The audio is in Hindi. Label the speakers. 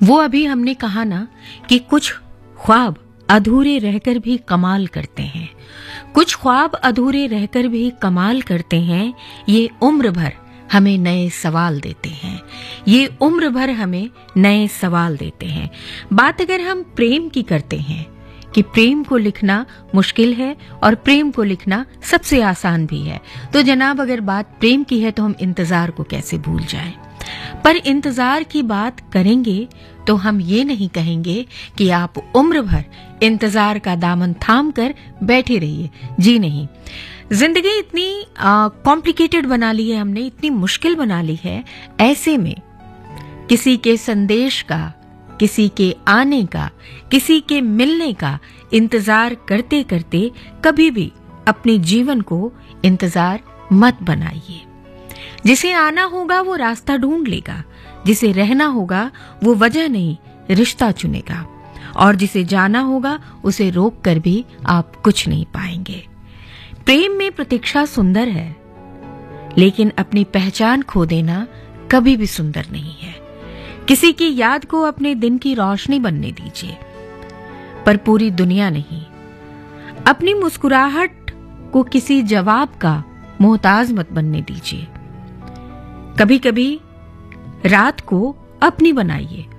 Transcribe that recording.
Speaker 1: वो अभी हमने कहा ना कि कुछ ख्वाब अधूरे रहकर भी कमाल करते हैं, कुछ ख्वाब अधूरे रहकर भी कमाल करते हैं। ये उम्र भर हमें नए सवाल देते हैं, ये उम्र भर हमें नए सवाल देते हैं। बात अगर हम प्रेम की करते हैं कि प्रेम को लिखना मुश्किल है और प्रेम को लिखना सबसे आसान भी है, तो जनाब अगर बात प्रेम की है तो हम इंतजार को कैसे भूल जाएं। पर इंतजार की बात करेंगे तो हम ये नहीं कहेंगे कि आप उम्र भर इंतजार का दामन थाम कर बैठे रहिए। जी नहीं, जिंदगी इतनी कॉम्प्लिकेटेड बना ली है हमने, इतनी मुश्किल बना ली है। ऐसे में किसी के संदेश का, किसी के आने का, किसी के मिलने का इंतजार करते करते कभी भी अपने जीवन को इंतजार मत बनाइए। जिसे आना होगा वो रास्ता ढूंढ लेगा, जिसे रहना होगा वो वजह नहीं रिश्ता चुनेगा, और जिसे जाना होगा उसे रोक कर भी आप कुछ नहीं पाएंगे। प्रेम में प्रतीक्षा सुंदर है, लेकिन अपनी पहचान खो देना कभी भी सुंदर नहीं है। किसी की याद को अपने दिन की रोशनी बनने दीजिए, पर पूरी दुनिया नहीं। अपनी मुस्कुराहट को किसी जवाब का मोहताज मत बनने दीजिए। कभी कभी रात को अपनी बनाइए